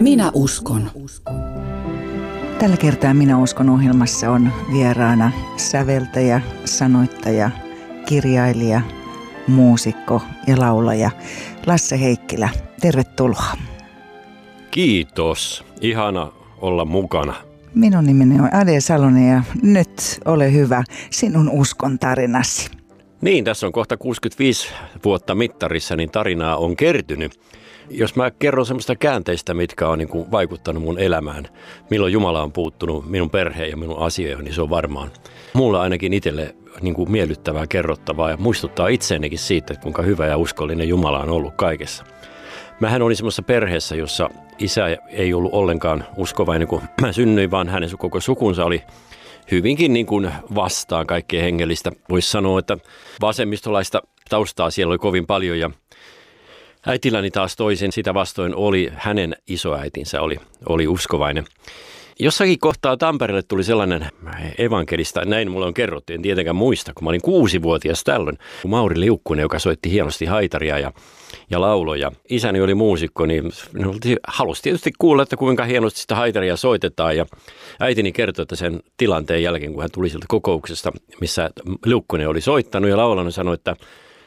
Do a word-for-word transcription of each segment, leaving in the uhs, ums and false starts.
Minä uskon. Tällä kertaa Minä uskon -ohjelmassa on vieraana säveltäjä, sanoittaja, kirjailija, muusikko ja laulaja Lasse Heikkilä. Tervetuloa. Kiitos. Ihana olla mukana. Minun nimeni on Ade Salonen ja nyt ole hyvä sinun uskon tarinasi. Niin, tässä on kohta kuusikymmentäviisi vuotta mittarissa, niin tarinaa on kertynyt. Jos mä kerron semmoista käänteistä, mitkä on niin kuin vaikuttanut mun elämään, milloin Jumala on puuttunut minun perheen ja minun asioihin, niin se on varmaan mulla ainakin itselle niin kuin miellyttävää kerrottavaa ja muistuttaa itseenikin siitä, että kuinka hyvä ja uskollinen Jumala on ollut kaikessa. Mähän olin semmoisessa perheessä, jossa isä ei ollut ollenkaan uskovainen, kun mä synnyin, vaan hänen koko sukunsa oli hyvinkin niin kuin vastaan kaikkea hengellistä. Voisi sanoa, että vasemmistolaista taustaa siellä oli kovin paljon ja äitilläni taas toisin sitä vastoin oli, hänen isoäitinsä oli, oli uskovainen. Jossakin kohtaa Tampereelle tuli sellainen evankelista, näin mulle on kerrottu, en tietenkään muista, kun mä olin kuusivuotias tällöin. Mauri Liukkunen, joka soitti hienosti haitaria ja, ja lauloja. Isäni oli muusikko, niin halusi tietysti kuulla, että kuinka hienosti sitä haitaria soitetaan. Ja äitini kertoi, että sen tilanteen jälkeen, kun hän tuli sieltä kokouksesta, missä Liukkunen oli soittanut ja laulanut, sanoi, että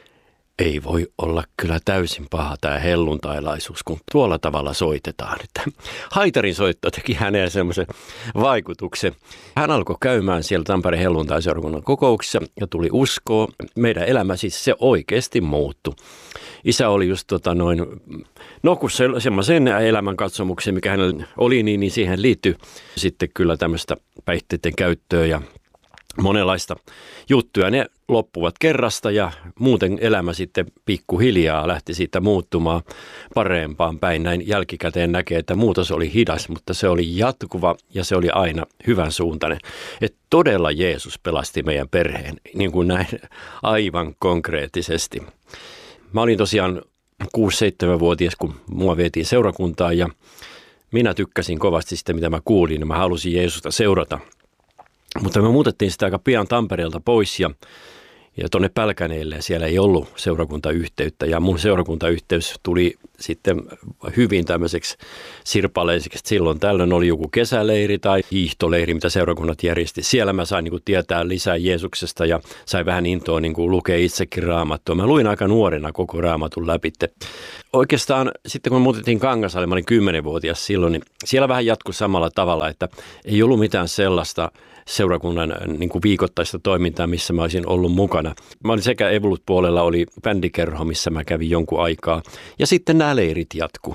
ei voi olla kyllä täysin paha tämä helluntailaisuus, kun tuolla tavalla soitetaan. Että haitarin soitto teki häneen semmoisen vaikutuksen. Hän alkoi käymään siellä Tampereen helluntaiseurakunnan kokouksissa ja tuli uskoa. Meidän elämä siis se oikeasti muuttui. Isä oli just tota noin, no kun se, semmoisen elämänkatsomuksen, mikä hänellä oli, niin, niin siihen liittyi sitten kyllä tämmöistä päihteiden käyttöä ja monenlaista juttuja. Ne loppuvat kerrasta ja muuten elämä sitten pikkuhiljaa lähti siitä muuttumaan parempaan päin. Näin jälkikäteen näkee, että muutos oli hidas, mutta se oli jatkuva ja se oli aina hyvän suuntainen. Että todella Jeesus pelasti meidän perheen, niin kuin näin aivan konkreettisesti. Mä olin tosiaan kuusi-seitsemänvuotias, kun mua vietiin seurakuntaan ja minä tykkäsin kovasti sitä, mitä mä kuulin ja mä halusin Jeesusta seurata. Mutta me muutettiin sitä aika pian Tampereelta pois ja, ja tuonne Pälkäneelle ja siellä ei ollut seurakuntayhteyttä. Ja mun seurakuntayhteys tuli sitten hyvin tämmöiseksi sirpaleiseksi. Silloin tällöin oli joku kesäleiri tai hiihtoleiri, mitä seurakunnat järjesti. Siellä mä sain niin kuin tietää lisää Jeesuksesta ja sain vähän intoa niin kuin lukea itsekin Raamattua. Mä luin aika nuorena koko Raamatun läpi. Oikeastaan sitten kun me muutettiin Kangasalle, mä olin kymmenvuotias silloin, niin siellä vähän jatkui samalla tavalla, että ei ollut mitään sellaista seurakunnan niin kuin viikoittaista toimintaa, missä mä olisin ollut mukana. Mä olin sekä Evolut-puolella oli bändikerho, missä mä kävin jonkun aikaa. Ja sitten nämä leirit jatku.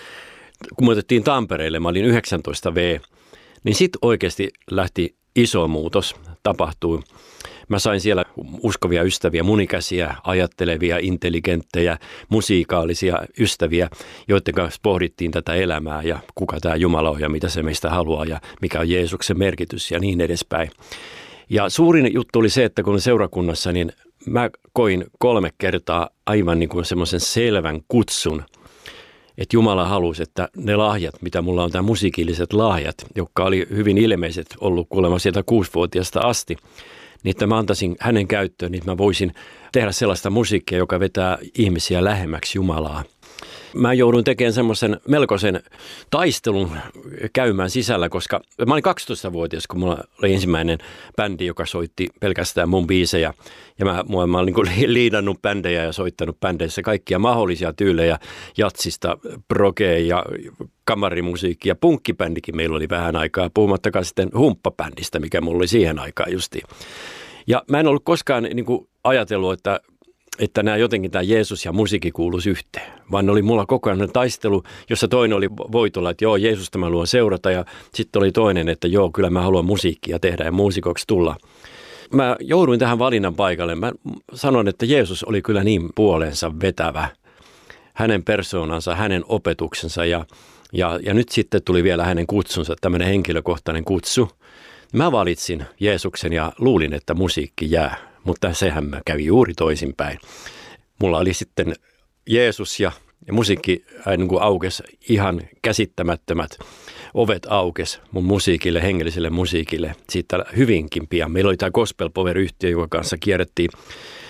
Kun me otettiin Tampereelle, mä olin yhdeksäntoista vuotias, niin sitten oikeasti lähti iso muutos, tapahtui. Mä sain siellä uskovia ystäviä, munikäsiä, ajattelevia, intelligenttejä, musiikaalisia ystäviä, joiden kanssa pohdittiin tätä elämää ja kuka tämä Jumala on ja mitä se meistä haluaa ja mikä on Jeesuksen merkitys ja niin edespäin. Ja suurin juttu oli se, että kun seurakunnassa, niin mä koin kolme kertaa aivan niin kuin semmoisen selvän kutsun, että Jumala halusi, että ne lahjat, mitä mulla on, tämä musiikilliset lahjat, jotka oli hyvin ilmeiset ollut kuulemma sieltä kuusivuotiaasta asti, niin että mä antaisin hänen käyttöön, niin mä voisin tehdä sellaista musiikkia, joka vetää ihmisiä lähemmäksi Jumalaa. Mä jouduin tekemään semmoisen melkoisen taistelun käymään sisällä, koska mä olin kaksitoistavuotias, kun mulla oli ensimmäinen bändi, joka soitti pelkästään mun biisejä. Ja mä, mä olin niin liidannut bändejä ja soittanut bändeissä kaikkia mahdollisia tyylejä, jatsista, progea ja kamarimusiikkia. Punkkibändikin meillä oli vähän aikaa, puhumattakaan sitten humppabändistä, mikä mulla oli siihen aikaan justiin. Ja mä en ollut koskaan niin kuin ajatellut, että että nämä jotenkin tämä Jeesus ja musiikki kuuluisi yhteen, vaan oli mulla koko ajan taistelu, jossa toinen oli voitolla, että joo, Jeesusta mä haluan seurata ja sitten oli toinen, että joo, kyllä mä haluan musiikkia tehdä ja muusikoksi tulla. Mä jouduin tähän valinnan paikalle. Mä sanon, että Jeesus oli kyllä niin puoleensa vetävä, hänen persoonansa, hänen opetuksensa ja, ja, ja nyt sitten tuli vielä hänen kutsunsa, tämmöinen henkilökohtainen kutsu. Mä valitsin Jeesuksen ja luulin, että musiikki jää. Mutta sehän mä kävi juuri toisinpäin. Mulla oli sitten Jeesus ja, ja musiikki niin kuin aukesi ihan käsittämättömät ovet aukes mun musiikille, hengelliselle musiikille. Siitä hyvinkin pian. Meillä oli tämä Gospel Power-yhtiö, jonka kanssa kierrettiin,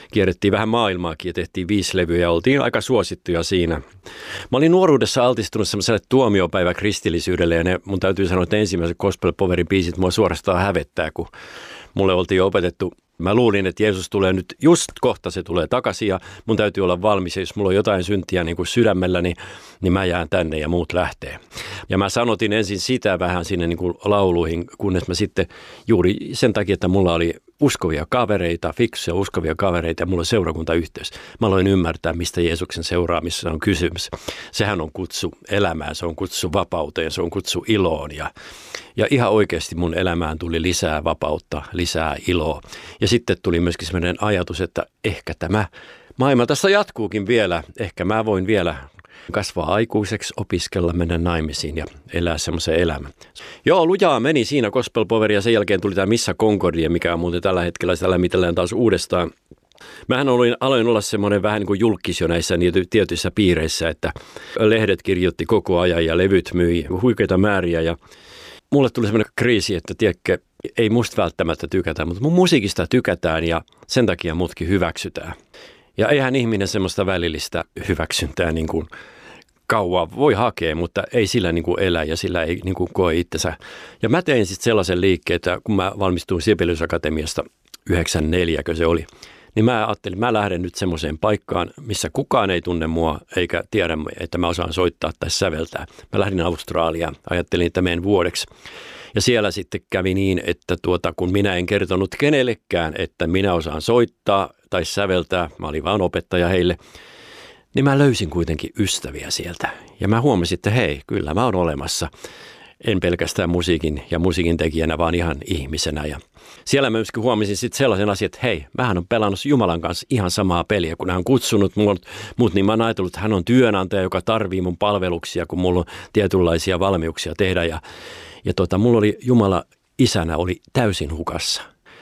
kierrettiin vähän maailmaakin ja tehtiin viisi levyä ja oltiin aika suosittuja siinä. Mä olin nuoruudessa altistunut semmoiselle tuomiopäivä kristillisyydelle ja ne, mun täytyy sanoa, että ensimmäiset Gospel Powerin biisit mua suorastaan hävettää, kun mulle oltiin jo opetettu. Mä luulin, että Jeesus tulee nyt, just kohta se tulee takaisin ja mun täytyy olla valmis. Ja jos mulla on jotain syntiä niin kuin sydämelläni, niin mä jään tänne ja muut lähtee. Ja mä sanotin ensin sitä vähän sinne niin kuin lauluihin, kunnes mä sitten juuri sen takia, että mulla oli uskovia kavereita, fiksuja uskovia kavereita ja mulla on seurakuntayhteys. Mä aloin ymmärtää, mistä Jeesuksen seuraamisessa on kysymys. Sehän on kutsu elämään, se on kutsu vapauteen, se on kutsu iloon ja Ja ihan oikeasti mun elämään tuli lisää vapautta, lisää iloa. Ja sitten tuli myöskin sellainen ajatus, että ehkä tämä maailma tässä jatkuukin vielä. Ehkä mä voin vielä kasvaa aikuiseksi, opiskella, mennä naimisiin ja elää semmoisen elämän. Joo, lujaa meni siinä Gospel Power ja sen jälkeen tuli tämä Missa Concordia, mikä on muuten tällä hetkellä sitä lämmitellään taas uudestaan. Mähän olin, aloin olla semmoinen vähän niin kuin julkis jo näissä tietyissä piireissä, että lehdet kirjoitti koko ajan ja levyt myi huikeita määriä ja mulle tuli semmoinen kriisi, että tiedätkö, ei musta välttämättä tykätä, mutta mun musiikista tykätään ja sen takia mutkin hyväksytään. Ja eihän ihminen semmoista välillistä hyväksyntää niin kuin kauan voi hakea, mutta ei sillä niin kuin elä ja sillä ei niin kuin koe itsensä. Ja mä tein sitten sellaisen liikkeen, että kun mä valmistuin Sibelius Akatemiasta yhdeksänkymmentäneljä, kun se oli, niin mä ajattelin, mä lähden nyt semmoiseen paikkaan, missä kukaan ei tunne mua eikä tiedä, että mä osaan soittaa tai säveltää. Mä lähdin Australiaan, ajattelin, että menen vuodeksi. Ja siellä sitten kävi niin, että tuota, kun minä en kertonut kenellekään, että minä osaan soittaa tai säveltää, mä olin vaan opettaja heille, niin mä löysin kuitenkin ystäviä sieltä. Ja mä huomasin, että hei, kyllä mä oon olemassa. En pelkästään musiikin ja musiikin tekijänä, vaan ihan ihmisenä. Ja siellä mä myöskin huomasin sitten sellaisen asian, että hei, mähän on pelannut Jumalan kanssa ihan samaa peliä, kun hän on kutsunut mut, niin mä oon ajatellut, että hän on työnantaja, joka tarvii mun palveluksia, kun mulla on tietynlaisia valmiuksia tehdä. Ja, ja tota, mulla oli Jumala isänä, oli täysin hukassa.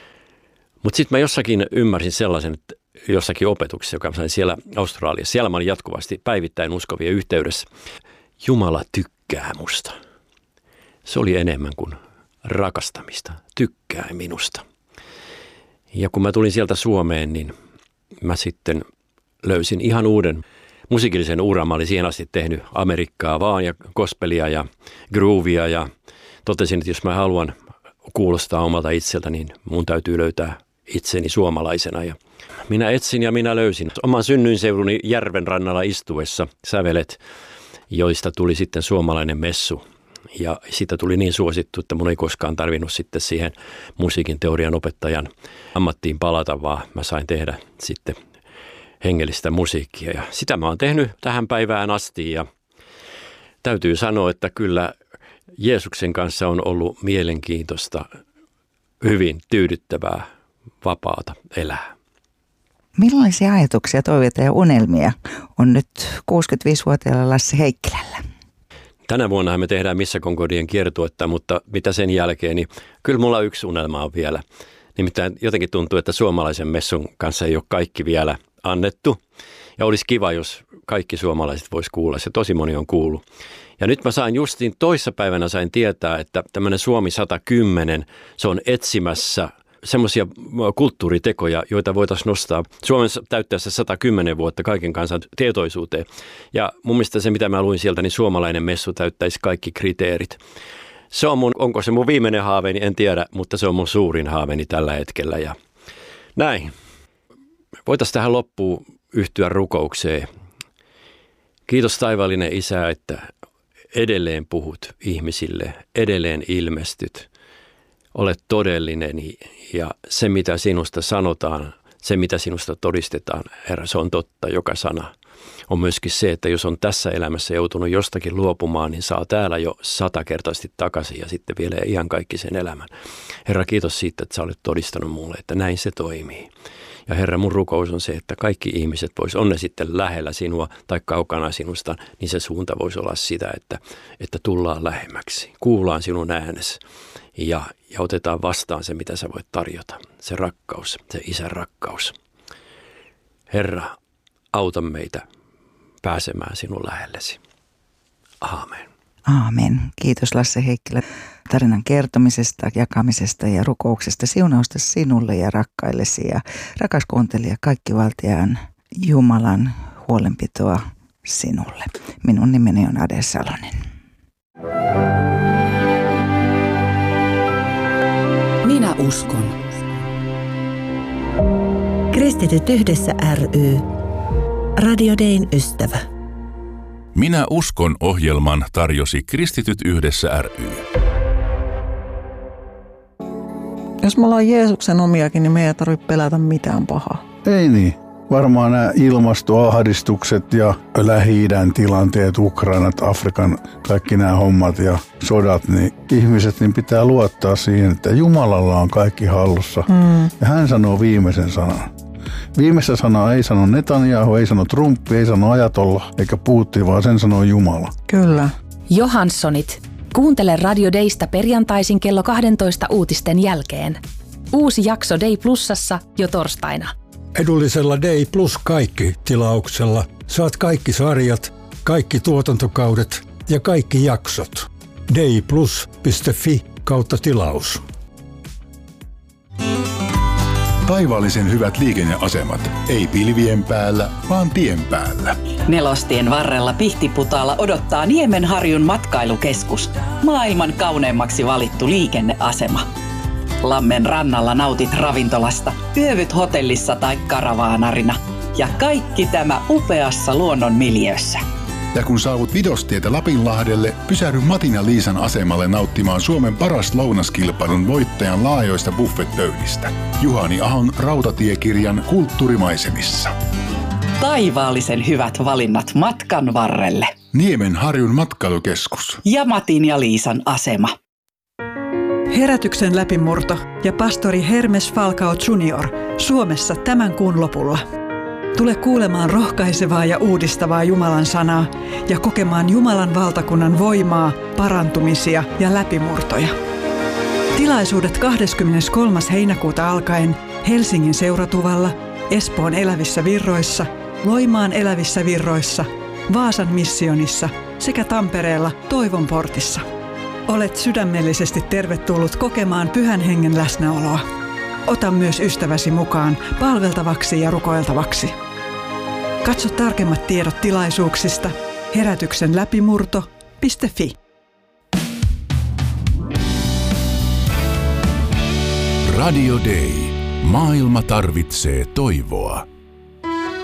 Mutta sitten mä jossakin ymmärsin sellaisen, että jossakin opetuksessa, joka sain siellä Australiassa, siellä mä olin jatkuvasti päivittäin uskovien yhteydessä. Jumala tykkää musta. Se oli enemmän kuin rakastamista, tykkää minusta. Ja kun mä tulin sieltä Suomeen, niin mä sitten löysin ihan uuden musiikillisen uran. Mä olin siihen asti tehnyt Amerikkaa vaan ja gospelia ja groovia ja totesin, että jos mä haluan kuulostaa omalta itseltä, niin mun täytyy löytää itseni suomalaisena. Ja minä etsin ja minä löysin oman synnyinseuduni järven rannalla istuessa sävelet, joista tuli sitten suomalainen messu. Ja siitä tuli niin suosittu, että mun ei koskaan tarvinnut sitten siihen musiikin teorian opettajan ammattiin palata, vaan mä sain tehdä sitten hengellistä musiikkia. Ja sitä mä oon tehnyt tähän päivään asti ja täytyy sanoa, että kyllä Jeesuksen kanssa on ollut mielenkiintoista, hyvin tyydyttävää, vapaata elää. Millaisia ajatuksia, toiveita ja unelmia on nyt kuusikymmentäviisivuotiaalla Lasse Heikkilällä? Tänä vuonna me tehdään Missa Concordien kiertuetta, mutta mitä sen jälkeen, niin kyllä mulla yksi unelma on vielä. Nimittäin jotenkin tuntuu, että suomalaisen messun kanssa ei ole kaikki vielä annettu. Ja olisi kiva, jos kaikki suomalaiset vois kuulla. Se tosi moni on kuullut. Ja nyt mä sain justiin toissapäivänä sain tietää, että tämmöinen Suomi sata kymmenen, se on etsimässä semmoisia kulttuuritekoja, joita voitaisiin nostaa Suomen täyttäessä sata kymmenen vuotta kaiken kansan tietoisuuteen. Ja mun mielestä se, mitä mä luin sieltä, niin suomalainen messu täyttäisi kaikki kriteerit. Se on mun, onko se mun viimeinen haaveeni, en tiedä, mutta se on mun suurin haaveeni tällä hetkellä. Ja näin. Voitaisiin tähän loppuun yhtyä rukoukseen. Kiitos taivaallinen Isä, että edelleen puhut ihmisille, edelleen ilmestyt. Olet todellinen ja se, mitä sinusta sanotaan, se, mitä sinusta todistetaan, Herra, se on totta, joka sana. On myöskin se, että jos on tässä elämässä joutunut jostakin luopumaan, niin saa täällä jo satakertaisesti takaisin ja sitten vielä ihan kaikki sen elämän. Herra, kiitos siitä, että sä olet todistanut mulle, että näin se toimii. Ja Herra, mun rukous on se, että kaikki ihmiset vois, on ne sitten lähellä sinua tai kaukana sinusta, niin se suunta voisi olla sitä, että, että tullaan lähemmäksi, kuullaan sinun äänesi ja, ja otetaan vastaan se, mitä sä voit tarjota. Se rakkaus, se isän rakkaus. Herra, auta meitä pääsemään sinun lähellesi. Aamen. Aamen. Kiitos Lasse Heikkilä. tarinan kertomisesta, jakamisesta ja rukouksesta. Siunausta sinulle ja rakkaillesi ja rakas kuuntelija, kaikkivaltiaan Jumalan huolenpitoa sinulle. Minun nimeni on Ade Salonen. Minä uskon. Kristityt yhdessä ry. Radio Dayn ystävä. Minä uskon -ohjelman tarjosi Kristityt yhdessä ry. Jos me ollaan Jeesuksen omiakin, niin me ei tarvitse pelätä mitään pahaa. Ei niin. Varmaan nämä ilmastoahdistukset ja Lähi-idän tilanteet, Ukrainat, Afrikan, kaikki nämä hommat ja sodat, niin ihmiset niin pitää luottaa siihen, että Jumalalla on kaikki hallussa. Mm. Ja hän sanoo viimeisen sanan. Viimeistä sanaa ei sano Netanyahu, ei sano Trump, ei sano Ajatolla eikä Putin, vaan sen sanoo Jumala. Kyllä. Johanssonit. Kuuntele Radio Daysta perjantaisin kello kaksitoista uutisten jälkeen. Uusi jakso Day Plusassa jo torstaina. Edullisella Day Plus kaikki -tilauksella saat kaikki sarjat, kaikki tuotantokaudet ja kaikki jaksot. dayplus piste fi kautta tilaus. Taivaallisen hyvät liikenneasemat. Ei pilvien päällä, vaan tien päällä. Nelostien varrella Pihtiputaalla odottaa Niemenharjun matkailukeskus. Maailman kauneimmaksi valittu liikenneasema. Lammen rannalla nautit ravintolasta, yövyt hotellissa tai karavaanarina. Ja kaikki tämä upeassa luonnon miljöössä. Ja kun saavut Vidostietä Lapinlahdelle, pysähdy Matin ja Liisan asemalle nauttimaan Suomen paras lounaskilpailun voittajan laajoista buffetpöydistä. Juhani Ahon rautatiekirjan kulttuurimaisemissa. Taivaallisen hyvät valinnat matkan varrelle. Niemenharjun matkailukeskus. Ja Matin ja Liisan asema. Herätyksen läpimurto ja pastori Hermes Falcao junior Suomessa tämän kuun lopulla. Tule kuulemaan rohkaisevaa ja uudistavaa Jumalan sanaa ja kokemaan Jumalan valtakunnan voimaa, parantumisia ja läpimurtoja. Tilaisuudet kahdeskymmeneskolmas heinäkuuta alkaen Helsingin Seuratuvalla, Espoon Elävissä Virroissa, Loimaan Elävissä Virroissa, Vaasan missionissa sekä Tampereella Toivon portissa. Olet sydämellisesti tervetullut kokemaan Pyhän Hengen läsnäoloa. Ota myös ystäväsi mukaan palveltavaksi ja rukoiltavaksi. Katso tarkemmat tiedot tilaisuuksista herätyksen läpimurto piste fi. Radio Day. Maailma tarvitsee toivoa.